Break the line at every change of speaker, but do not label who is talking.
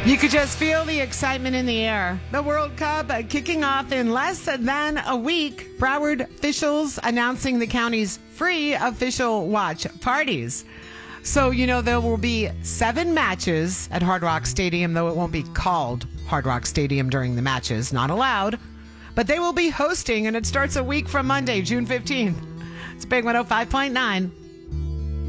You could just feel the excitement in the air. The World Cup kicking off in less than a week. Broward officials announcing the county's free official watch parties. So, there will be 7 matches at Hard Rock Stadium, though it won't be called Hard Rock Stadium during the matches. Not allowed. But they will be hosting, and it starts a week from Monday, June 15th. It's Big 105.9.